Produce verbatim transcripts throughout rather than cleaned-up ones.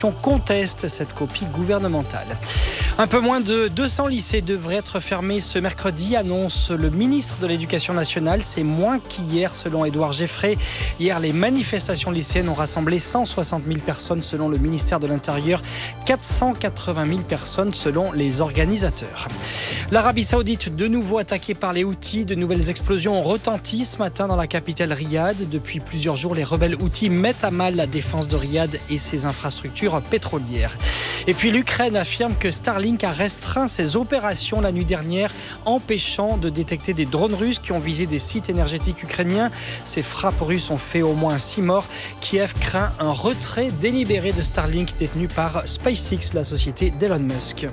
conteste cette copie gouvernementale. Un peu moins de deux cents lycées devraient être fermés ce mercredi, annonce le ministre de l'Éducation nationale. C'est moins qu'hier selon Édouard Geffray. Hier, les manifestations lycéennes ont rassemblé cent soixante mille personnes selon le ministère de l'Intérieur, quatre cent quatre-vingt mille personnes selon les organisateurs. L'Arabie Saoudite, de nouveau attaquée par les Houthis. De nouvelles explosions ont retenti ce matin dans la capitale Riyad. Depuis plusieurs jours, les rebelles Houthis mettent à mal la défense de Riyad et ses infrastructures pétrolières. Et puis l'Ukraine affirme que Starlink a restreint ses opérations la nuit dernière, empêchant de détecter des drones russes qui ont visé des sites énergétiques ukrainiens. Ces frappes russes ont fait au moins six morts. Kiev craint un retrait délibéré de Starlink détenu par SpaceX, la société d'Elon Musk.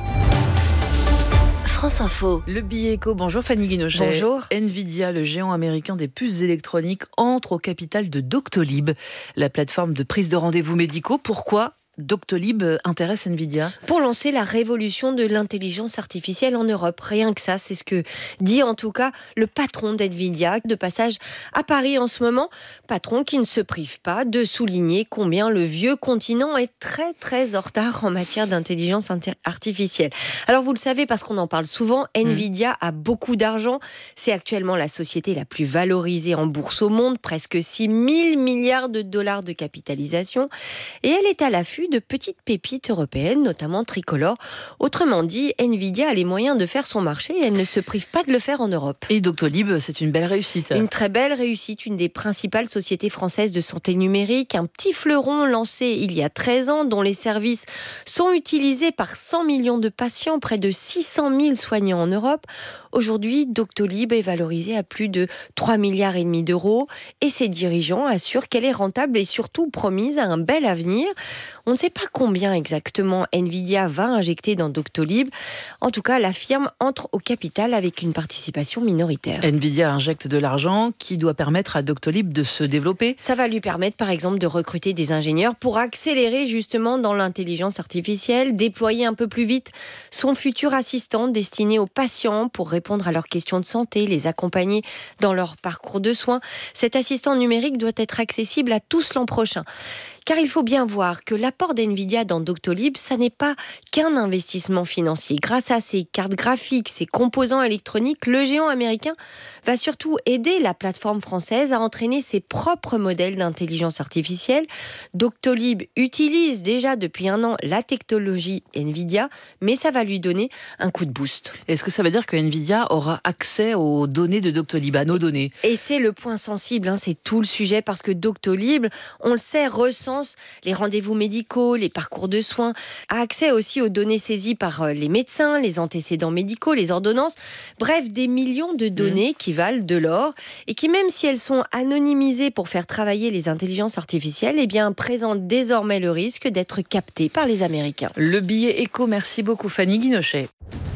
France Info. Le billet éco. Bonjour Fanny Guinochet. Bonjour. Nvidia, le géant américain des puces électroniques, entre au capital de Doctolib, la plateforme de prise de rendez-vous médicaux. Pourquoi Doctolib intéresse Nvidia? Pour lancer la révolution de l'intelligence artificielle en Europe. Rien que ça, c'est ce que dit en tout cas le patron d'Nvidia, de passage à Paris en ce moment. Patron qui ne se prive pas de souligner combien le vieux continent est très très en retard en matière d'intelligence artificielle. Alors vous le savez parce qu'on en parle souvent, Nvidia mmh. a beaucoup d'argent. C'est actuellement la société la plus valorisée en bourse au monde, presque six mille milliards de dollars de capitalisation. Et elle est à l'affût de petites pépites européennes, notamment tricolores. Autrement dit, Nvidia a les moyens de faire son marché et elle ne se prive pas de le faire en Europe. Et Doctolib, c'est une belle réussite. Une très belle réussite, une des principales sociétés françaises de santé numérique, un petit fleuron lancé il y a treize ans, dont les services sont utilisés par cent millions de patients, près de six cent mille soignants en Europe. Aujourd'hui, Doctolib est valorisé à plus de trois milliards et demi d'euros et ses dirigeants assurent qu'elle est rentable et surtout promise à un bel avenir. On ne sait pas combien exactement Nvidia va injecter dans Doctolib. En tout cas, la firme entre au capital avec une participation minoritaire. Nvidia injecte de l'argent qui doit permettre à Doctolib de se développer. Ça va lui permettre, par exemple, de recruter des ingénieurs pour accélérer justement dans l'intelligence artificielle, déployer un peu plus vite son futur assistant destiné aux patients pour répondre à leurs questions de santé, les accompagner dans leur parcours de soins. Cet assistant numérique doit être accessible à tous l'an prochain. Car il faut bien voir que l'apport d'Nvidia dans Doctolib, ça n'est pas qu'un investissement financier. Grâce à ses cartes graphiques, ses composants électroniques, le géant américain va surtout aider la plateforme française à entraîner ses propres modèles d'intelligence artificielle. Doctolib utilise déjà depuis un an la technologie Nvidia, mais ça va lui donner un coup de boost. Est-ce que ça veut dire que Nvidia aura accès aux données de Doctolib, à nos données? Et c'est le point sensible, hein, c'est tout le sujet, parce que Doctolib, on le sait, ressent les rendez-vous médicaux, les parcours de soins, a accès aussi aux données saisies par les médecins, les antécédents médicaux, les ordonnances, bref, des millions de données mmh. qui valent de l'or et qui, même si elles sont anonymisées pour faire travailler les intelligences artificielles, eh bien, présentent désormais le risque d'être captées par les Américains. Le billet éco, merci beaucoup Fanny Guinochet.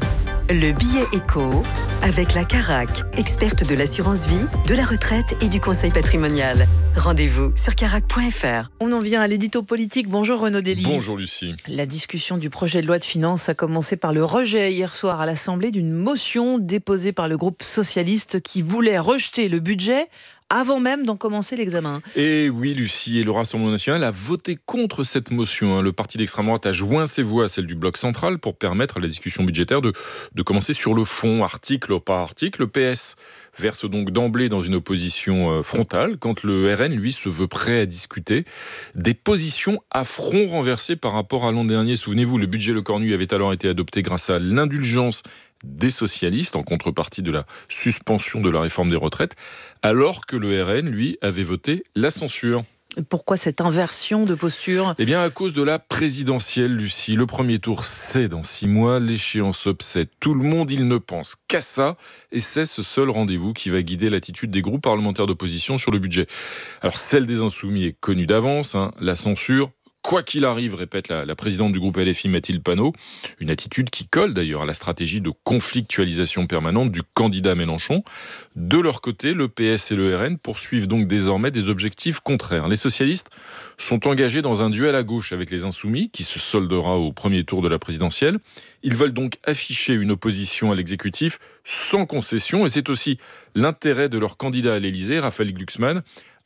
Le billet éco avec la Carac, experte de l'assurance vie, de la retraite et du conseil patrimonial. Rendez-vous sur carac point f r. On en vient à l'édito politique. Bonjour Renaud Dely. Bonjour Lucie. La discussion du projet de loi de finances a commencé par le rejet hier soir à l'Assemblée d'une motion déposée par le groupe socialiste qui voulait rejeter le budget avant même d'en commencer l'examen. Et oui, Lucie, et le Rassemblement national a voté contre cette motion. Le parti d'extrême droite a joint ses voix à celle du bloc central pour permettre à la discussion budgétaire de, de commencer sur le fond, article par article. Le P S verse donc d'emblée dans une opposition frontale, quand le R N, lui, se veut prêt à discuter. Des positions à front renversé par rapport à l'an dernier. Souvenez-vous, le budget Lecornu avait alors été adopté grâce à l'indulgence des socialistes en contrepartie de la suspension de la réforme des retraites, alors que le R N, lui, avait voté la censure. Pourquoi cette inversion de posture ? Eh bien, à cause de la présidentielle, Lucie. Le premier tour, c'est dans six mois. L'échéance obsède tout le monde. Il ne pense qu'à ça. Et c'est ce seul rendez-vous qui va guider l'attitude des groupes parlementaires d'opposition sur le budget. Alors, celle des Insoumis est connue d'avance, hein, la censure. Quoi qu'il arrive, répète la, la présidente du groupe L F I, Mathilde Panot, une attitude qui colle d'ailleurs à la stratégie de conflictualisation permanente du candidat Mélenchon. De leur côté, le P S et le R N poursuivent donc désormais des objectifs contraires. Les socialistes sont engagés dans un duel à gauche avec les Insoumis, qui se soldera au premier tour de la présidentielle. Ils veulent donc afficher une opposition à l'exécutif sans concession, et c'est aussi l'intérêt de leur candidat à l'Élysée, Raphaël Glucksmann,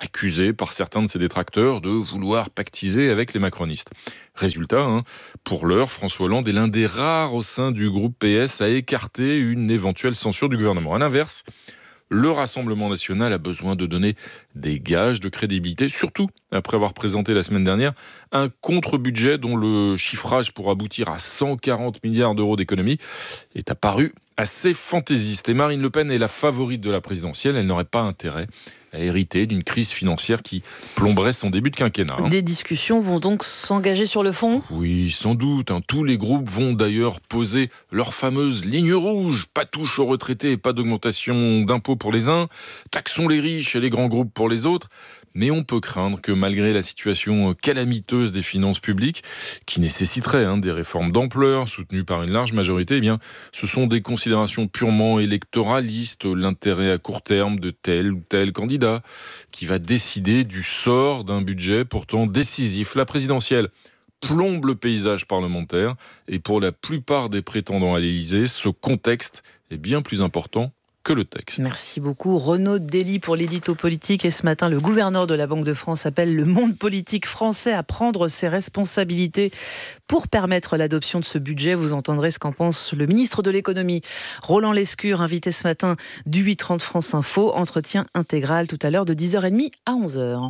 accusé par certains de ses détracteurs de vouloir pactiser avec les macronistes. Résultat, hein, pour l'heure, François Hollande est l'un des rares au sein du groupe P S à écarter une éventuelle censure du gouvernement. À l'inverse, le Rassemblement national a besoin de donner des gages de crédibilité, surtout après avoir présenté la semaine dernière un contre-budget dont le chiffrage pour aboutir à cent quarante milliards d'euros d'économies est apparu assez fantaisiste. Et Marine Le Pen est la favorite de la présidentielle, elle n'aurait pas intérêt à hériter d'une crise financière qui plomberait son début de quinquennat. Hein. Des discussions vont donc s'engager sur le fond ? Oui, sans doute. Hein. Tous les groupes vont d'ailleurs poser leur fameuse ligne rouge. Pas touche aux retraités et pas d'augmentation d'impôts pour les uns. Taxons les riches et les grands groupes pour les autres. Mais on peut craindre que malgré la situation calamiteuse des finances publiques, qui nécessiterait hein, des réformes d'ampleur soutenues par une large majorité, eh bien, ce sont des considérations purement électoralistes, l'intérêt à court terme de tel ou tel candidat, qui va décider du sort d'un budget pourtant décisif. La présidentielle plombe le paysage parlementaire et pour la plupart des prétendants à l'Élysée, ce contexte est bien plus important que le texte. Merci beaucoup Renaud Dely pour l'édito politique. Et ce matin, le gouverneur de la Banque de France appelle le monde politique français à prendre ses responsabilités pour permettre l'adoption de ce budget. Vous entendrez ce qu'en pense le ministre de l'économie, Roland Lescure, invité ce matin du huit trente France Info. Entretien intégral tout à l'heure de dix heures trente à onze heures.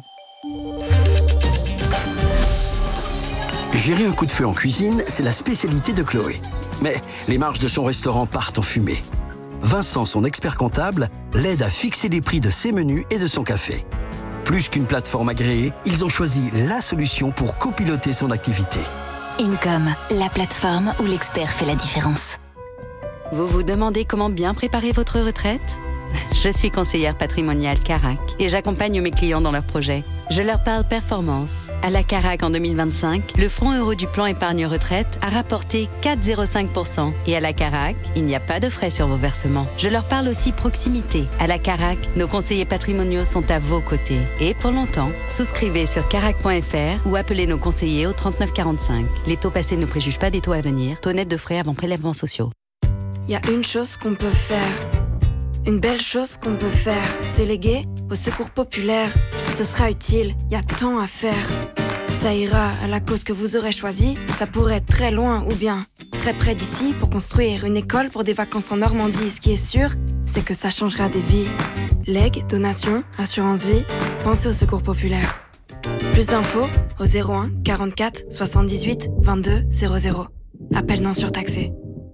Gérer un coup de feu en cuisine, c'est la spécialité de Chloé. Mais les marges de son restaurant partent en fumée. Vincent, son expert comptable, l'aide à fixer les prix de ses menus et de son café. Plus qu'une plateforme agréée, ils ont choisi la solution pour copiloter son activité. Income, la plateforme où l'expert fait la différence. Vous vous demandez comment bien préparer votre retraite ? Je suis conseillère patrimoniale Carac et j'accompagne mes clients dans leurs projets. Je leur parle performance. À la Carac en deux mille vingt-cinq, le fonds euro du plan épargne retraite a rapporté quatre virgule zéro cinq pour cent. Et à la Carac, il n'y a pas de frais sur vos versements. Je leur parle aussi proximité. À la Carac, nos conseillers patrimoniaux sont à vos côtés. Et pour longtemps, souscrivez sur carac point f r ou appelez nos conseillers au trente-neuf quarante-cinq. Les taux passés ne préjugent pas des taux à venir. Taux net de frais avant prélèvements sociaux. Il y a une chose qu'on peut faire. Une belle chose qu'on peut faire, c'est léguer au secours populaire. Ce sera utile, il y a tant à faire. Ça ira à la cause que vous aurez choisie. Ça pourrait être très loin ou bien très près d'ici pour construire une école pour des vacances en Normandie. Ce qui est sûr, c'est que ça changera des vies. Legs, donations, assurance vie, pensez au secours populaire. Plus d'infos au zéro un quarante-quatre soixante-dix-huit vingt-deux zéro zéro. Appel non surtaxé.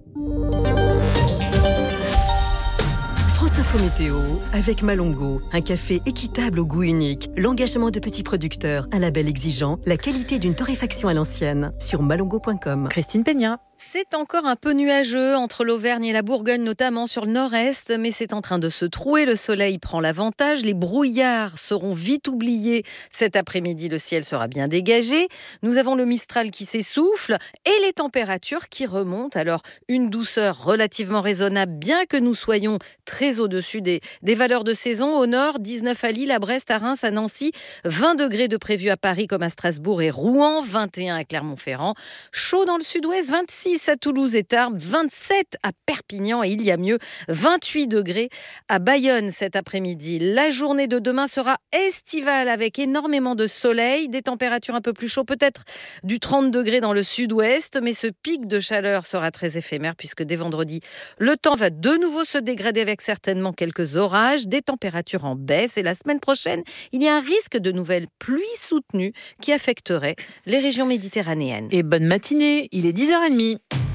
France Info Météo avec Malongo, un café équitable au goût unique, l'engagement de petits producteurs, un label exigeant, la qualité d'une torréfaction à l'ancienne, sur malongo point com. Christine Peña. C'est encore un peu nuageux entre l'Auvergne et la Bourgogne, notamment sur le nord-est, mais c'est en train de se trouer. Le soleil prend l'avantage. Les brouillards seront vite oubliés. Cet après-midi, le ciel sera bien dégagé. Nous avons le Mistral qui s'essouffle et les températures qui remontent. Alors, une douceur relativement raisonnable, bien que nous soyons très au-dessus des, des valeurs de saison. Au nord, dix-neuf à Lille, à Brest, à Reims, à Nancy, vingt degrés de prévu à Paris comme à Strasbourg et Rouen, vingt et un à Clermont-Ferrand. Chaud dans le sud-ouest, vingt-six à Toulouse et Tarbes, vingt-sept à Perpignan et il y a mieux, vingt-huit degrés à Bayonne cet après-midi. La journée de demain sera estivale avec énormément de soleil, des températures un peu plus chaudes, peut-être du trente degrés dans le sud-ouest, mais ce pic de chaleur sera très éphémère puisque dès vendredi, le temps va de nouveau se dégrader avec certainement quelques orages, des températures en baisse et la semaine prochaine, il y a un risque de nouvelles pluies soutenues qui affecteraient les régions méditerranéennes. Et bonne matinée, il est dix heures trente.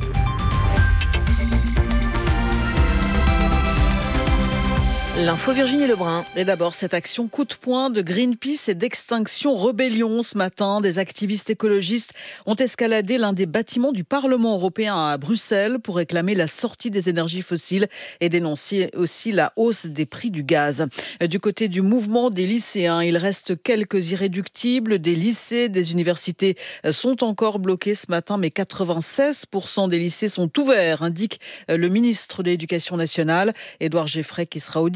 L'info Virginie Lebrun. Et d'abord, cette action coup de poing de Greenpeace et d'Extinction Rebellion. Ce matin, des activistes écologistes ont escaladé l'un des bâtiments du Parlement européen à Bruxelles pour réclamer la sortie des énergies fossiles et dénoncer aussi la hausse des prix du gaz. Du côté du mouvement des lycéens, il reste quelques irréductibles. Des lycées, des universités sont encore bloqués ce matin, mais quatre-vingt-seize pour cent des lycées sont ouverts, indique le ministre de l'Éducation nationale, Édouard Geffray, qui sera auditionné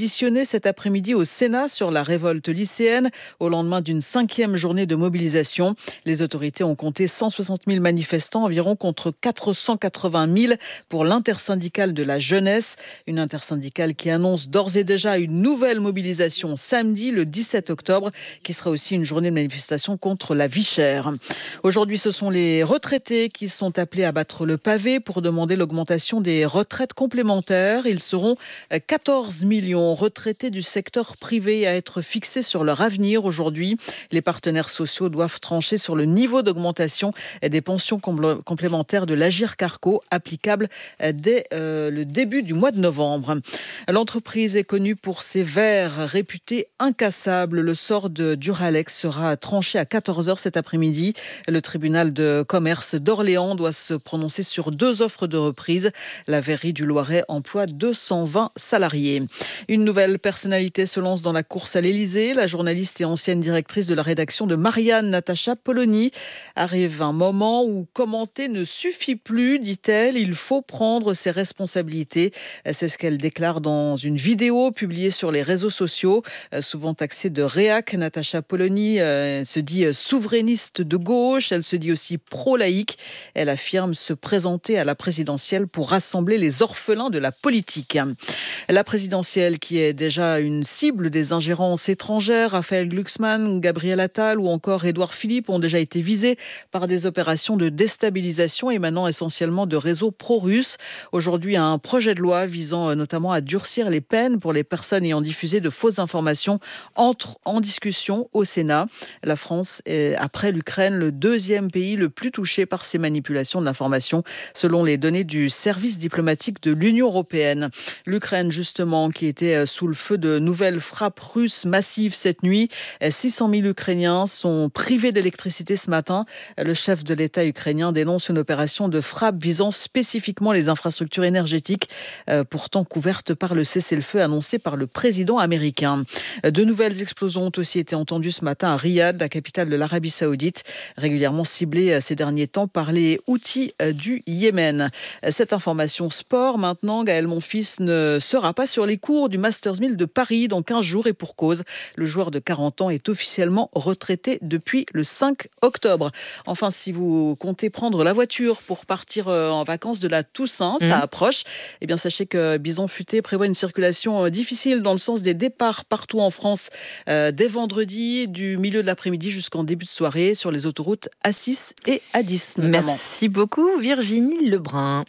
auditionné cet après-midi au Sénat sur la révolte lycéenne au lendemain d'une cinquième journée de mobilisation. Les autorités ont compté cent soixante mille manifestants environ contre quatre cent quatre-vingt mille pour l'intersyndicale de la jeunesse. Une intersyndicale qui annonce d'ores et déjà une nouvelle mobilisation samedi, le dix-sept octobre, qui sera aussi une journée de manifestation contre la vie chère. Aujourd'hui, ce sont les retraités qui sont appelés à battre le pavé pour demander l'augmentation des retraites complémentaires. Ils seront quatorze millions retraités du secteur privé à être fixés sur leur avenir aujourd'hui. Les partenaires sociaux doivent trancher sur le niveau d'augmentation des pensions complémentaires de l'Agirc-Arrco applicable dès euh, le début du mois de novembre. L'entreprise est connue pour ses verres réputés incassables. Le sort de Duralex sera tranché à quatorze heures cet après-midi. Le tribunal de commerce d'Orléans doit se prononcer sur deux offres de reprise. La verrerie du Loiret emploie deux cent vingt salariés. Une nouvelle personnalité se lance dans la course à l'Élysée. La journaliste et ancienne directrice de la rédaction de Marianne, Natacha Polony. Arrive un moment où commenter ne suffit plus, dit-elle. Il faut prendre ses responsabilités. C'est ce qu'elle déclare dans une vidéo publiée sur les réseaux sociaux. Souvent taxée de réac, Natacha Polony euh, se dit souverainiste de gauche. Elle se dit aussi pro-laïque. Elle affirme se présenter à la présidentielle pour rassembler les orphelins de la politique. La présidentielle qui est déjà une cible des ingérences étrangères, Raphaël Glucksmann, Gabriel Attal ou encore Édouard Philippe ont déjà été visés par des opérations de déstabilisation émanant essentiellement de réseaux pro-russes. Aujourd'hui, un projet de loi visant notamment à durcir les peines pour les personnes ayant diffusé de fausses informations entre en discussion au Sénat. La France est, après l'Ukraine, le deuxième pays le plus touché par ces manipulations de l'information, selon les données du service diplomatique de l'Union européenne. L'Ukraine, justement, qui était sous le feu de nouvelles frappes russes massives cette nuit. six cent mille Ukrainiens sont privés d'électricité ce matin. Le chef de l'État ukrainien dénonce une opération de frappe visant spécifiquement les infrastructures énergétiques, euh, pourtant couvertes par le cessez-le-feu annoncé par le président américain. De nouvelles explosions ont aussi été entendues ce matin à Riyad, la capitale de l'Arabie Saoudite, régulièrement ciblée ces derniers temps par les Houthis du Yémen. Cette information sport, maintenant, Gaël Monfils ne sera pas sur les cours du Masters mille de Paris dans quinze jours et pour cause. Le joueur de quarante ans est officiellement retraité depuis le cinq octobre. Enfin, si vous comptez prendre la voiture pour partir en vacances de la Toussaint, ça mmh. approche, eh bien sachez que Bison Futé prévoit une circulation difficile dans le sens des départs partout en France euh, dès vendredi, du milieu de l'après-midi jusqu'en début de soirée sur les autoroutes A six et A dix notamment. Merci beaucoup Virginie Lebrun.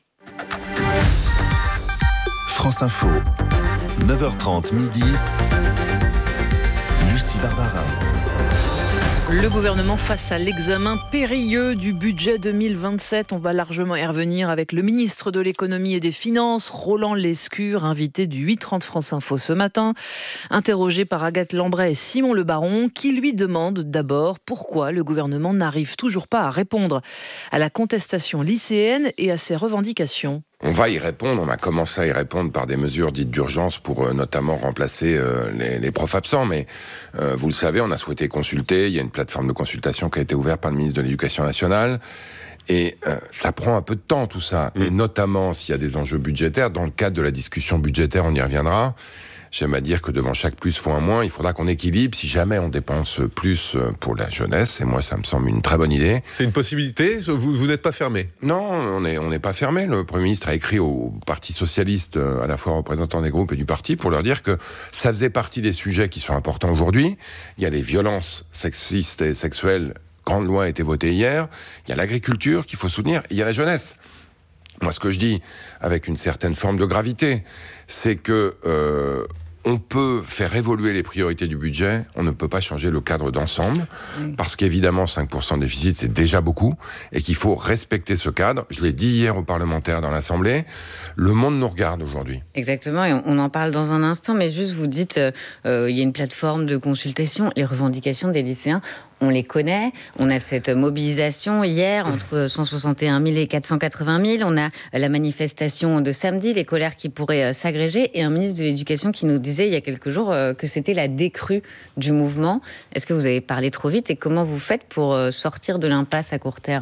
France Info, neuf heures trente midi, Lucie Barbara. Le gouvernement face à l'examen périlleux du budget deux mille vingt-sept. On va largement y revenir avec le ministre de l'économie et des finances, Roland Lescure, invité du huit trente France Info ce matin, interrogé par Agathe Lambray et Simon Le Baron, qui lui demandent d'abord pourquoi le gouvernement n'arrive toujours pas à répondre à la contestation lycéenne et à ses revendications. On va y répondre, on a commencé à y répondre par des mesures dites d'urgence pour euh, notamment remplacer euh, les, les profs absents, mais euh, vous le savez, on a souhaité consulter, il y a une plateforme de consultation qui a été ouverte par le ministre de l'Éducation nationale, et euh, ça prend un peu de temps tout ça, mmh. et notamment s'il y a des enjeux budgétaires, dans le cadre de la discussion budgétaire, on y reviendra. J'aime à dire que devant chaque plus faut un moins, il faudra qu'on équilibre si jamais on dépense plus pour la jeunesse, et moi ça me semble une très bonne idée. C'est une possibilité ? Vous, vous n'êtes pas fermé ? Non, on n'est on n'est pas fermé. Le Premier ministre a écrit au Parti Socialiste, à la fois représentant des groupes et du parti, pour leur dire que ça faisait partie des sujets qui sont importants aujourd'hui. Il y a les violences sexistes et sexuelles, grande loi a été votée hier, il y a l'agriculture qu'il faut soutenir, il y a la jeunesse. Moi, ce que je dis, avec une certaine forme de gravité, c'est que euh, on peut faire évoluer les priorités du budget, on ne peut pas changer le cadre d'ensemble, oui. parce qu'évidemment, cinq pour cent de déficit, c'est déjà beaucoup, et qu'il faut respecter ce cadre. Je l'ai dit hier aux parlementaires dans l'Assemblée, le monde nous regarde aujourd'hui. Exactement, et on en parle dans un instant, mais juste vous dites, euh, il y a une plateforme de consultation, les revendications des lycéens, on les connaît, on a cette mobilisation hier entre cent soixante et un mille et quatre cent quatre-vingt mille, on a la manifestation de samedi, les colères qui pourraient s'agréger, et un ministre de l'Éducation qui nous disait il y a quelques jours que c'était la décrue du mouvement. Est-ce que vous avez parlé trop vite et comment vous faites pour sortir de l'impasse à court terme ?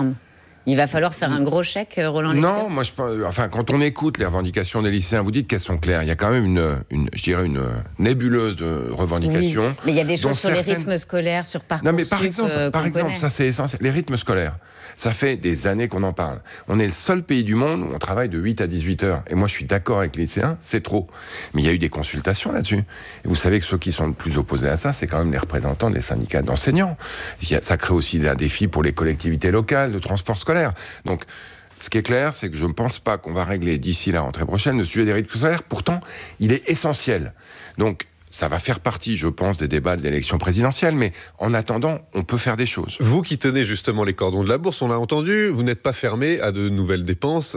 Il va falloir faire un gros chèque, Roland Lescure ? Non, moi je pense, enfin quand on écoute les revendications des lycéens, vous dites qu'elles sont claires. Il y a quand même une, une je dirais une nébuleuse de revendications. Oui, mais il y a des choses sur certaines... les rythmes scolaires, sur Parcoursup. Non mais par exemple, euh, par exemple, connaît. ça c'est essentiel. Les rythmes scolaires, ça fait des années qu'on en parle. On est le seul pays du monde où on travaille de huit à dix-huit heures. Et moi je suis d'accord avec les lycéens, c'est trop. Mais il y a eu des consultations là-dessus. Et vous savez que ceux qui sont le plus opposés à ça, c'est quand même les représentants des syndicats d'enseignants. Ça crée aussi un défi pour les collectivités locales de transport scolaire. Donc, ce qui est clair, c'est que je ne pense pas qu'on va régler d'ici la rentrée prochaine le sujet des rythmes scolaires. Pourtant, il est essentiel. Donc, ça va faire partie, je pense, des débats de l'élection présidentielle, mais en attendant, on peut faire des choses. Vous qui tenez justement les cordons de la bourse, on l'a entendu, vous n'êtes pas fermé à de nouvelles dépenses,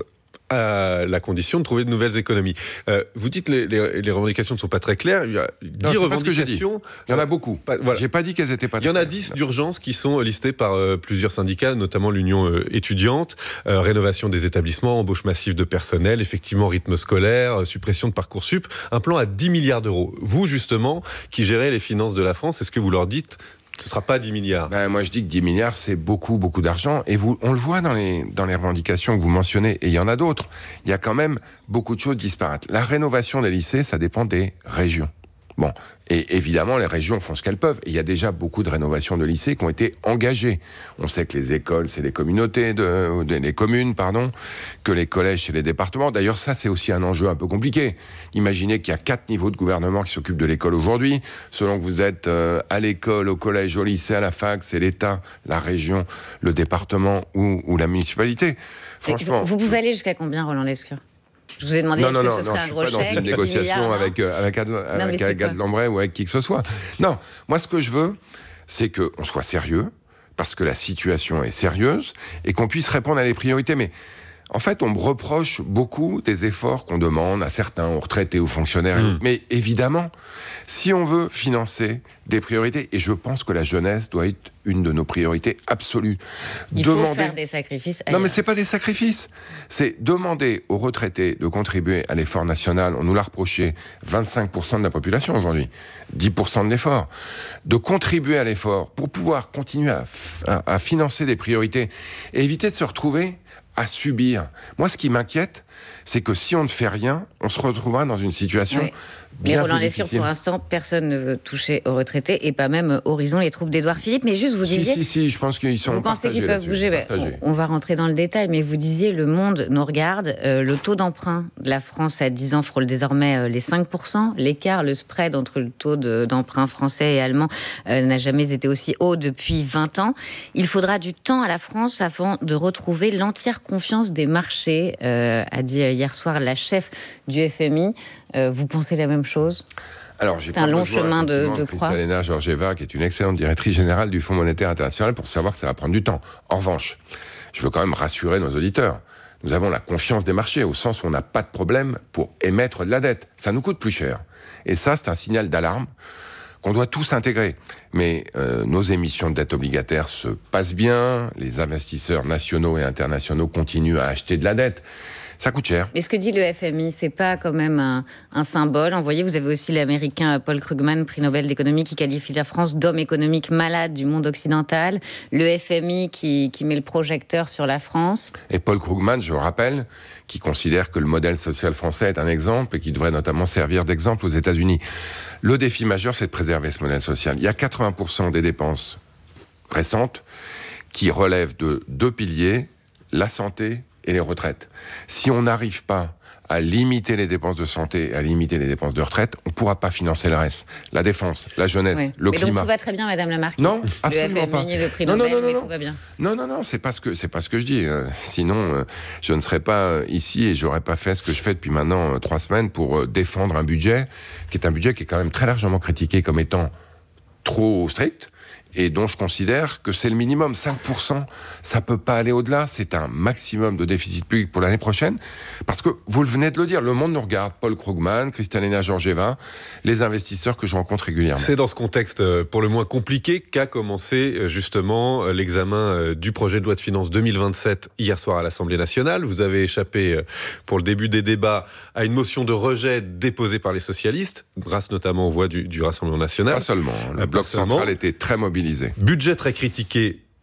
à la condition de trouver de nouvelles économies. Euh, vous dites que les, les, les revendications ne sont pas très claires. Il y a dix non, revendications. Il y en a beaucoup. Pas, voilà. J'ai pas dit qu'elles étaient pas très claires. Il y en a claires. dix d'urgence qui sont listées par euh, plusieurs syndicats, notamment l'Union euh, étudiante, euh, rénovation des établissements, embauche massive de personnel, effectivement rythme scolaire, euh, suppression de Parcoursup, un plan à dix milliards d'euros. Vous, justement, qui gérez les finances de la France, est-ce que vous leur dites ce ne sera pas dix milliards. Ben, moi, je dis que dix milliards, c'est beaucoup, beaucoup d'argent. Et vous, on le voit dans les, dans les revendications que vous mentionnez, et il y en a d'autres. Il y a quand même beaucoup de choses disparates. La rénovation des lycées, ça dépend des régions. Bon, et évidemment, les régions font ce qu'elles peuvent. Et il y a déjà beaucoup de rénovations de lycées qui ont été engagées. On sait que les écoles, c'est les communautés, de, de, les communes, pardon, que les collèges, c'est les départements. D'ailleurs, ça, c'est aussi un enjeu un peu compliqué. Imaginez qu'il y a quatre niveaux de gouvernement qui s'occupent de l'école aujourd'hui. Selon que vous êtes euh, à l'école, au collège, au lycée, à la fac, c'est l'État, la région, le département ou, ou la municipalité. Franchement, vous, vous pouvez aller jusqu'à combien, Roland Lescure ? Je vous ai demandé, non, est-ce non, que non, ce serait non, un je gros suis pas chèque, dans une négociation milliards, avec, euh, avec, Ad, non, avec Agathe Lambray ou avec qui que ce soit. Non, moi ce que je veux, c'est qu'on soit sérieux, parce que la situation est sérieuse, et qu'on puisse répondre à les priorités. Mais en fait, on me reproche beaucoup des efforts qu'on demande à certains, aux retraités, aux fonctionnaires. Mmh. Mais évidemment, si on veut financer des priorités, et je pense que la jeunesse doit être une de nos priorités absolues. Il demander... faut faire des sacrifices ailleurs. Non, mais c'est pas des sacrifices. C'est demander aux retraités de contribuer à l'effort national. On nous l'a reproché, vingt-cinq pour cent de la population aujourd'hui, dix pour cent de l'effort. De contribuer à l'effort pour pouvoir continuer à, f- à, à financer des priorités et éviter de se retrouver à subir. Moi, ce qui m'inquiète, c'est que si on ne fait rien, on se retrouvera dans une situation oui. bien Mais Roland plus Lescure, difficile. pour l'instant, personne ne veut toucher aux retraités et pas même Horizon, les troupes d'Édouard Philippe. Mais juste, vous si, disiez... Si, si, je pense qu'ils sont Vous pensez qu'ils peuvent bouger ben, on, on va rentrer dans le détail, mais vous disiez, le monde nous regarde. Euh, le taux d'emprunt de la France à dix ans frôle désormais euh, les cinq pour cent. L'écart, le spread entre le taux de, d'emprunt français et allemand euh, n'a jamais été aussi haut depuis vingt ans. Il faudra du temps à la France avant de retrouver l'entière confiance des marchés, euh, a dit hier soir la chef du F M I. Euh, vous pensez la même chose ? Alors, j'ai c'est pas un long besoin, chemin de, de croix. Kristalina Georgieva, qui est une excellente directrice générale du Fonds monétaire international, pour savoir que ça va prendre du temps. En revanche, je veux quand même rassurer nos auditeurs. Nous avons la confiance des marchés, au sens où on n'a pas de problème pour émettre de la dette. Ça nous coûte plus cher. Et ça, c'est un signal d'alarme qu'on doit tous intégrer. Mais euh, nos émissions de dette obligataire se passent bien, les investisseurs nationaux et internationaux continuent à acheter de la dette. Ça coûte cher. Mais ce que dit le F M I, c'est pas quand même un, un symbole. Vous voyez, vous avez aussi l'Américain Paul Krugman, prix Nobel d'économie, qui qualifie la France d'homme économique malade du monde occidental. Le F M I qui, qui met le projecteur sur la France. Et Paul Krugman, je le rappelle, qui considère que le modèle social français est un exemple et qui devrait notamment servir d'exemple aux États-Unis. Le défi majeur, c'est de préserver ce modèle social. Il y a quatre-vingts pour cent des dépenses récentes qui relèvent de deux piliers, la santé et les retraites. Si on n'arrive pas à limiter les dépenses de santé et à limiter les dépenses de retraite, on ne pourra pas financer le reste. La défense, la jeunesse, oui. le Mais climat. Donc tout va très bien, Madame la Marquise. Non, absolument le F M I, pas. le prix non, Nobel, non, non, mais non. tout va bien. Non, non, non, c'est pas ce que, c'est pas ce que je dis. Euh, sinon, euh, je ne serais pas euh, ici et j'aurais pas fait ce que je fais depuis maintenant euh, trois semaines pour euh, défendre un budget qui est un budget qui est quand même très largement critiqué comme étant trop strict. Et dont je considère que c'est le minimum. cinq pour cent, ça peut pas aller au-delà. C'est un maximum de déficit public pour l'année prochaine. Parce que, vous venez de le dire, le monde nous regarde. Paul Krugman, Kristalina Georgieva, les investisseurs que je rencontre régulièrement. C'est dans ce contexte pour le moins compliqué qu'a commencé justement l'examen du projet de loi de finances deux mille vingt-sept hier soir à l'Assemblée nationale. Vous avez échappé pour le début des débats à une motion de rejet déposée par les socialistes, grâce notamment aux voix du, du Rassemblement national. Pas seulement. Le Pas bloc seulement. central était très mobilisé. Budget très critiqué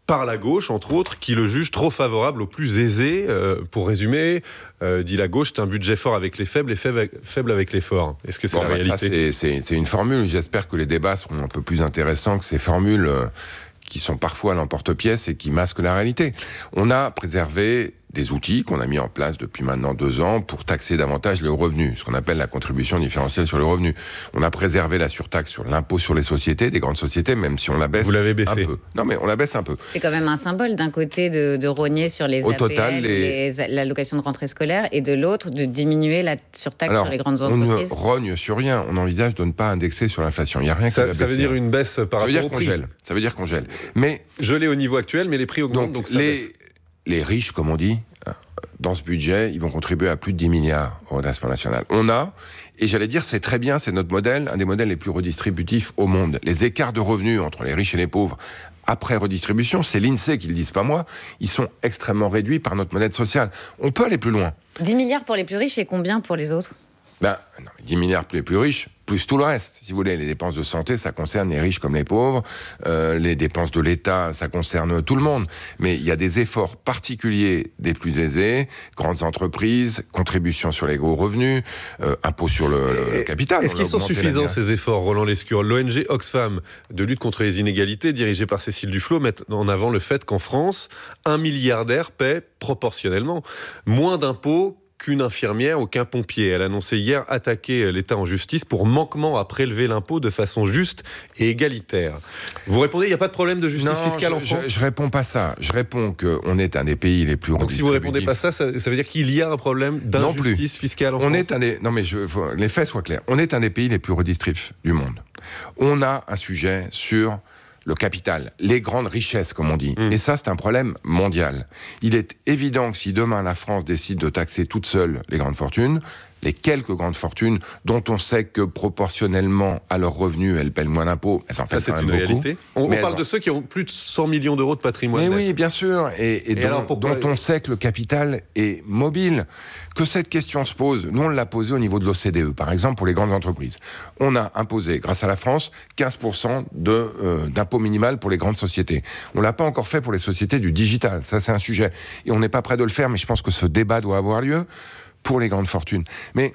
par la gauche, entre autres, qui le juge trop favorable aux plus aisés. Euh, pour résumer, euh, dit la gauche, c'est un budget fort avec les faibles et faible, faible avec les forts. Est-ce que c'est bon, la bah réalité ? Ça, c'est, c'est, c'est une formule. J'espère que les débats seront un peu plus intéressants que ces formules euh, qui sont parfois à l'emporte-pièce et qui masquent la réalité. On a préservé des outils qu'on a mis en place depuis maintenant deux ans pour taxer davantage les hauts revenus, ce qu'on appelle la contribution différentielle sur le revenu. On a préservé la surtaxe sur l'impôt sur les sociétés, des grandes sociétés, même si on la baisse Vous l'avez baissé. un peu. Non, mais on la baisse un peu. C'est quand même un symbole d'un côté de, de rogner sur les Au A P L, total, les... les, l'allocation de rentrée scolaire, et de l'autre de diminuer la surtaxe Alors, sur les grandes entreprises. On ne rogne sur rien. On envisage de ne pas indexer sur l'inflation. Il n'y a rien ça, qui va ça baisser. veut dire une baisse par ça veut rapport dire au qu'on prix. Gèle. Ça veut dire qu'on gèle. Mais gelé au niveau actuel, mais les prix augmentent, donc, donc ça les, baisse. les riches, comme on dit, dans ce budget, ils vont contribuer à plus de dix milliards au redressement national. On a, et j'allais dire, c'est très bien, c'est notre modèle, un des modèles les plus redistributifs au monde. Les écarts de revenus entre les riches et les pauvres, après redistribution, c'est l'INSEE qui le disent, pas moi, ils sont extrêmement réduits par notre modèle social. On peut aller plus loin. dix milliards pour les plus riches et combien pour les autres ? Ben, non, dix milliards pour les plus riches, plus tout le reste. Si vous voulez, les dépenses de santé, ça concerne les riches comme les pauvres. Euh, les dépenses de l'État, ça concerne tout le monde. Mais il y a des efforts particuliers des plus aisés, grandes entreprises, contributions sur les gros revenus, euh, impôts sur le, le capital. Est-ce qu'ils sont suffisants, ces efforts, Roland Lescure ? L'O N G Oxfam de lutte contre les inégalités, dirigée par Cécile Duflot, met en avant le fait qu'en France, un milliardaire paie proportionnellement moins d'impôts qu'une infirmière ou qu'un pompier. Elle annonçait hier attaquer l'État en justice pour manquement à prélever l'impôt de façon juste et égalitaire. Vous répondez, il n'y a pas de problème de justice non, fiscale je, en France ? je, je réponds pas ça. Je réponds qu'on est un des pays les plus Donc si vous répondez pas ça, ça, ça veut dire qu'il y a un problème d'injustice fiscale en on France ? Est un des, non mais je, faut, les faits soient clairs. On est un des pays les plus redistributifs du monde. On a un sujet sur le capital, les grandes richesses, comme on dit. Mmh. Et ça, c'est un problème mondial. Il est évident que si demain la France décide de taxer toute seule les grandes fortunes, les quelques grandes fortunes dont on sait que proportionnellement à leurs revenus, elles paient moins d'impôts. Elles en ça, c'est quand une même réalité. Beaucoup, on, on parle ont... de ceux qui ont plus de cent millions d'euros de patrimoine Mais net. oui, bien sûr. Et, et, et dont, alors pourquoi... dont on sait que le capital est mobile. Que cette question se pose, nous on l'a posée au niveau de l'O C D E, par exemple pour les grandes entreprises. On a imposé, grâce à la France, quinze pour cent de, euh, d'impôt minimal pour les grandes sociétés. On l'a pas encore fait pour les sociétés du digital. Ça, c'est un sujet. Et on n'est pas prêt de le faire, mais je pense que ce débat doit avoir lieu pour les grandes fortunes. Mais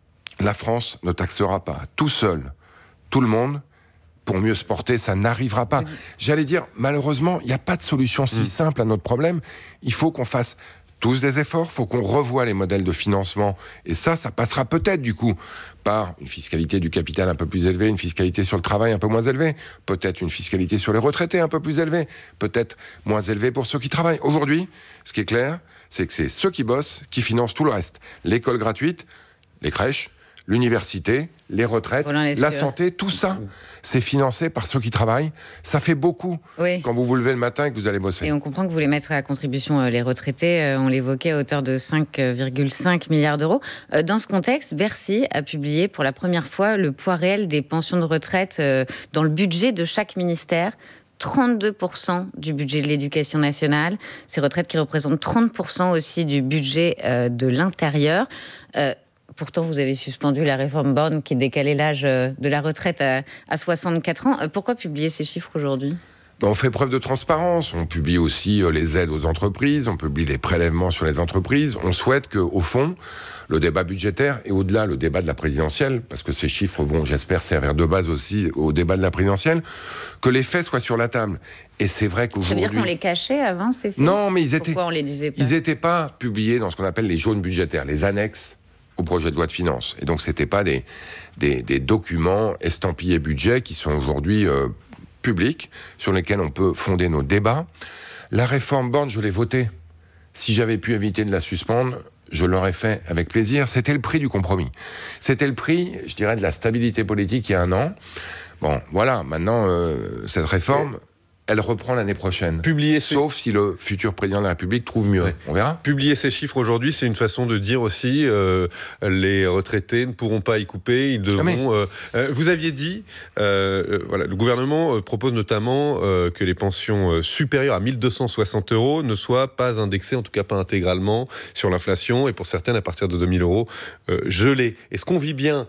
la France ne taxera pas tout seul tout le monde pour mieux se porter, ça n'arrivera pas. J'allais dire, malheureusement, il n'y a pas de solution si mmh. simple à notre problème. Il faut qu'on fasse tous des efforts, il faut qu'on revoie les modèles de financement. Et ça, ça passera peut-être du coup par une fiscalité du capital un peu plus élevée, une fiscalité sur le travail un peu moins élevée, peut-être une fiscalité sur les retraités un peu plus élevée, peut-être moins élevée pour ceux qui travaillent. Aujourd'hui, ce qui est clair, c'est que c'est ceux qui bossent qui financent tout le reste. L'école gratuite, les crèches, l'université, les retraites, la santé, tout ça, c'est financé par ceux qui travaillent. Ça fait beaucoup oui. quand vous vous levez le matin et que vous allez bosser. Et on comprend que vous voulez mettre à contribution les retraités, on l'évoquait, à hauteur de cinq virgule cinq milliards d'euros. Dans ce contexte, Bercy a publié pour la première fois le poids réel des pensions de retraite dans le budget de chaque ministère. trente-deux pour cent du budget de l'éducation nationale, ces retraites qui représentent trente pour cent aussi du budget de l'intérieur. Euh, Pourtant, vous avez suspendu la réforme Borne qui décalait l'âge de la retraite à, à soixante-quatre ans. Pourquoi publier ces chiffres aujourd'hui ? On fait preuve de transparence. On publie aussi les aides aux entreprises, on publie les prélèvements sur les entreprises. On souhaite qu'au fond, le débat budgétaire et au-delà le débat de la présidentielle, parce que ces chiffres vont, j'espère, servir de base aussi au débat de la présidentielle, que les faits soient sur la table. Et c'est vrai qu'aujourd'hui... Ça veut dire qu'on les cachait avant, ces faits ? Non, mais ils étaient... Pourquoi on les disait pas ? Ils n'étaient pas publiés dans ce qu'on appelle les jaunes budgétaires, les annexes au projet de loi de finances. Et donc, ce n'étaient pas des, des, des documents estampillés budget qui sont aujourd'hui euh, publics, sur lesquels on peut fonder nos débats. La réforme Borne, je l'ai votée. Si j'avais pu éviter de la suspendre, je l'aurais fait avec plaisir. C'était le prix du compromis. C'était le prix, je dirais, de la stabilité politique il y a un an. Bon, voilà, maintenant, euh, cette réforme... elle reprend l'année prochaine. Publier Sauf si le futur président de la République trouve mieux. Ouais. On verra. Publier ces chiffres aujourd'hui, c'est une façon de dire aussi euh, les retraités ne pourront pas y couper, ils devront... Ah mais... euh, euh, vous aviez dit, euh, voilà, le gouvernement propose notamment euh, que les pensions supérieures à mille deux cent soixante euros ne soient pas indexées, en tout cas pas intégralement, sur l'inflation, et pour certaines, à partir de deux mille euros, euh, gelées. Est-ce qu'on vit bien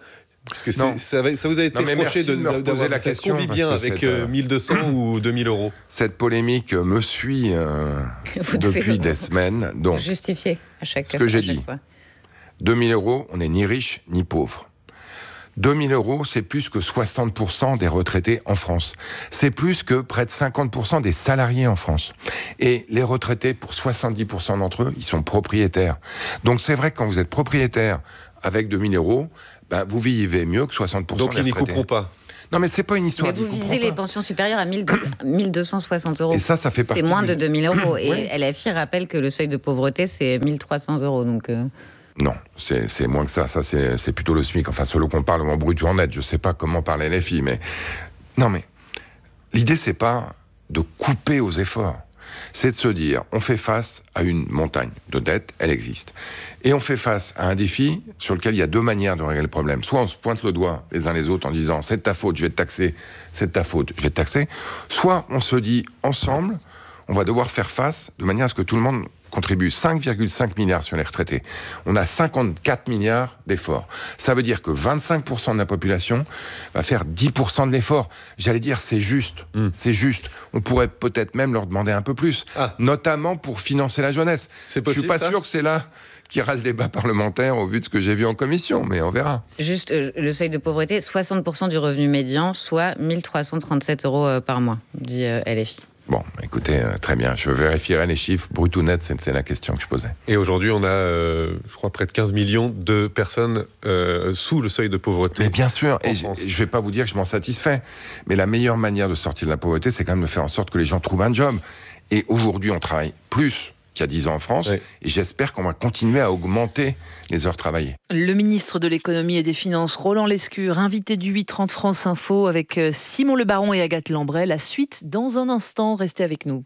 Parce que c'est, ça, ça vous a été non, reproché de, de me d'avoir la question. Est-ce qu'on vit bien avec cette, euh, mille deux cents ou deux mille euros? Cette polémique me suit euh, depuis des semaines. Donc, justifier à chaque ce que j'ai chaque dit. fois. deux mille euros, on n'est ni riche ni pauvre. deux mille euros, c'est plus que soixante pour cent des retraités en France. C'est plus que près de cinquante pour cent des salariés en France. Et les retraités, pour soixante-dix pour cent d'entre eux, ils sont propriétaires. Donc c'est vrai que quand vous êtes propriétaire avec deux mille euros, ben, vous vivez mieux que soixante pour cent Donc des retraités. Donc ils n'y couperont pas. Non, mais c'est pas une histoire. Mais vous visez les pensions supérieures à mille deux cent soixante euros. Et ça, ça fait partie. C'est moins du... de deux mille euros. Et oui. L F I rappelle que le seuil de pauvreté, c'est mille trois cents euros. Donc. Euh... Non, c'est, c'est moins que ça. Ça, c'est, c'est plutôt le SMIC. Enfin, selon qu'on parle en brut ou en net. Je sais pas comment parle L F I, mais non, mais l'idée, c'est pas de couper aux efforts. C'est de se dire, on fait face à une montagne de dettes, elle existe. Et on fait face à un défi sur lequel il y a deux manières de régler le problème. Soit on se pointe le doigt les uns les autres en disant, c'est de ta faute, je vais te taxer, c'est de ta faute, je vais te taxer. Soit on se dit, ensemble, on va devoir faire face de manière à ce que tout le monde contribue. Cinq virgule cinq milliards sur les retraités. On a cinquante-quatre milliards d'efforts. Ça veut dire que vingt-cinq pour cent de la population va faire dix pour cent de l'effort. J'allais dire, c'est juste. Mm. C'est juste. On pourrait peut-être même leur demander un peu plus. Ah. Notamment pour financer la jeunesse. C'est possible, je suis pas ça sûr que c'est là qui ira le débat parlementaire au vu de ce que j'ai vu en commission, mais on verra. Juste euh, le seuil de pauvreté, soixante pour cent du revenu médian, soit mille trois cent trente-sept euros euh, par mois, dit euh, L F I. Bon, écoutez, euh, très bien. Je vérifierai les chiffres. Brut ou net, c'était la question que je posais. Et aujourd'hui, on a, euh, je crois, près de quinze millions de personnes euh, sous le seuil de pauvreté. Mais bien sûr, et je ne vais pas vous dire que je m'en satisfais, mais la meilleure manière de sortir de la pauvreté, c'est quand même de faire en sorte que les gens trouvent un job. Et aujourd'hui, on travaille plus qu'il y a dix ans en France, oui. Et j'espère qu'on va continuer à augmenter les heures travaillées. Le ministre de l'économie et des finances, Roland Lescure, invité du huit trente France Info avec Simon Le Baron et Agathe Lambray. La suite dans un instant, restez avec nous.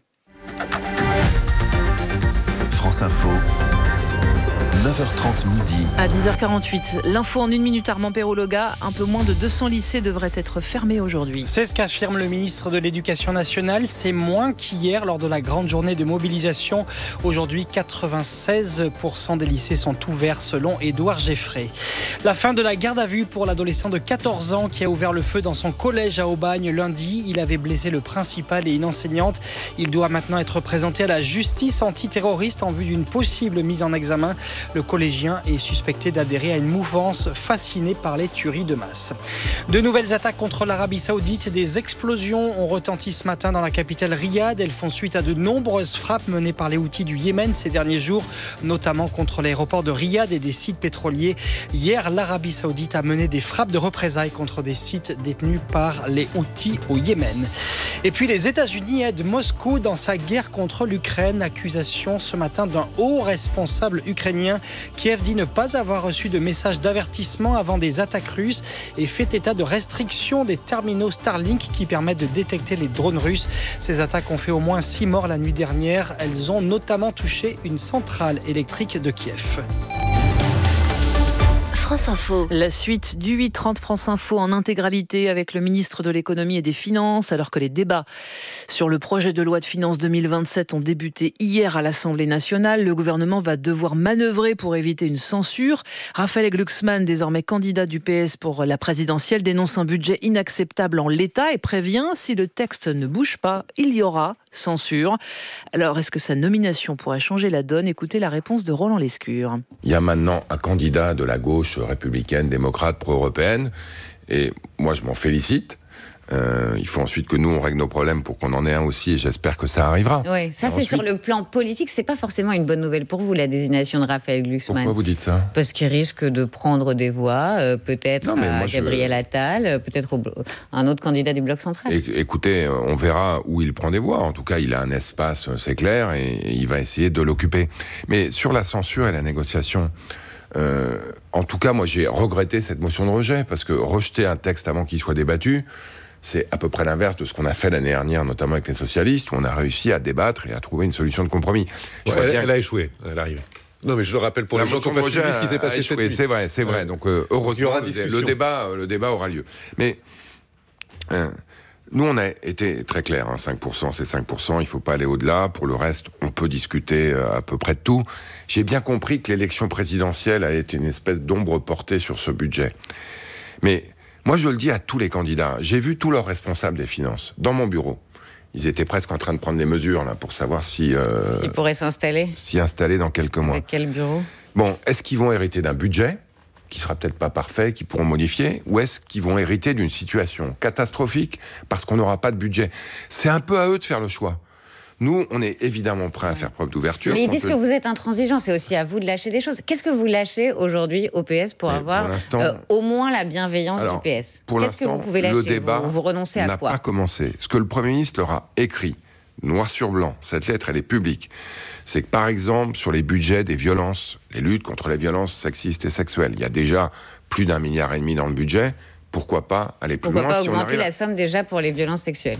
France Info. neuf heures trente midi. À dix heures quarante-huit, l'info en une minute, Armand Perrologa. Un peu moins de deux cents lycées devraient être fermés aujourd'hui. C'est ce qu'affirme le ministre de l'Éducation nationale. C'est moins qu'hier lors de la grande journée de mobilisation. Aujourd'hui, quatre-vingt-seize pour cent des lycées sont ouverts selon Édouard Geffray. La fin de la garde à vue pour l'adolescent de quatorze ans qui a ouvert le feu dans son collège à Aubagne lundi. Il avait blessé le principal et une enseignante. Il doit maintenant être présenté à la justice antiterroriste en vue d'une possible mise en examen. Le collégien est suspecté d'adhérer à une mouvance fascinée par les tueries de masse. De nouvelles attaques contre l'Arabie Saoudite. Des explosions ont retenti ce matin dans la capitale Riyad. Elles font suite à de nombreuses frappes menées par les Houthis du Yémen ces derniers jours, notamment contre l'aéroport de Riyad et des sites pétroliers. Hier, l'Arabie Saoudite a mené des frappes de représailles contre des sites détenus par les Houthis au Yémen. Et puis les États-Unis aident Moscou dans sa guerre contre l'Ukraine. Accusation ce matin d'un haut responsable ukrainien. Kiev dit ne pas avoir reçu de message d'avertissement avant des attaques russes et fait état de restrictions des terminaux Starlink qui permettent de détecter les drones russes. Ces attaques ont fait au moins six morts la nuit dernière. Elles ont notamment touché une centrale électrique de Kiev. France Info. La suite du huit trente France Info en intégralité avec le ministre de l'économie et des finances, alors que les débats sur le projet de loi de finances deux mille vingt-sept ont débuté hier à l'Assemblée nationale. Le gouvernement va devoir manœuvrer pour éviter une censure. Raphaël Glucksmann, désormais candidat du P S pour la présidentielle, dénonce un budget inacceptable en l'état et prévient si le texte ne bouge pas, il y aura censure. Alors, est-ce que sa nomination pourrait changer la donne ? Écoutez la réponse de Roland Lescure. Il y a maintenant un candidat de la gauche républicaine, démocrate, pro-européenne, et moi je m'en félicite. Euh, il faut ensuite que nous on règle nos problèmes pour qu'on en ait un aussi, et j'espère que ça arrivera. Oui, ça et c'est ensuite... sur le plan politique, c'est pas forcément une bonne nouvelle pour vous, la désignation de Raphaël Glucksmann. Pourquoi vous dites ça ? Parce qu'il risque de prendre des voix, euh, peut-être non, à Gabriel je... Attal, peut-être au... un autre candidat du Bloc central. Et, écoutez, on verra où il prend des voix. En tout cas, il a un espace, c'est clair, et, et il va essayer de l'occuper. Mais sur la censure et la négociation, euh, en tout cas, moi j'ai regretté cette motion de rejet, parce que rejeter un texte avant qu'il soit débattu, c'est à peu près l'inverse de ce qu'on a fait l'année dernière, notamment avec les socialistes, où on a réussi à débattre et à trouver une solution de compromis. Ouais, elle, bien... elle a échoué, elle arrive. Non, mais je le rappelle pour la les gens qui ont pas suivi ce qui s'est passé cette nuit. C'est vrai, c'est vrai. Ouais. Donc, euh, heureusement, le, le, débat, le débat aura lieu. Mais euh, nous, on a été très clairs. Hein, cinq pour cent, c'est cinq pour cent. Il ne faut pas aller au-delà. Pour le reste, on peut discuter euh, à peu près de tout. J'ai bien compris que l'élection présidentielle a été une espèce d'ombre portée sur ce budget. Mais moi, je le dis à tous les candidats. J'ai vu tous leurs responsables des finances dans mon bureau. Ils étaient presque en train de prendre les mesures là, pour savoir si... Euh, S'ils pourraient s'installer. S'y installer dans quelques mois. Avec quel bureau ? Bon, est-ce qu'ils vont hériter d'un budget qui sera peut-être pas parfait, qu'ils pourront modifier, ou est-ce qu'ils vont hériter d'une situation catastrophique parce qu'on n'aura pas de budget ? C'est un peu à eux de faire le choix. Nous, on est évidemment prêts à faire preuve d'ouverture. Mais ils disent peut... que vous êtes intransigeants, c'est aussi à vous de lâcher des choses. Qu'est-ce que vous lâchez aujourd'hui au P S pour Mais avoir pour euh, au moins la bienveillance Alors, du P S ? Pour Qu'est-ce que vous pouvez lâcher ? Le débat vous, vous renoncez à n'a quoi ? pas commencé. Ce que le Premier ministre leur a écrit, noir sur blanc, cette lettre, elle est publique, c'est que par exemple, sur les budgets des violences, les luttes contre les violences sexistes et sexuelles, il y a déjà plus d'un milliard et demi dans le budget. Pourquoi pas aller plus Pourquoi loin pas si augmenter on arrive à... la somme déjà pour les violences sexuelles ?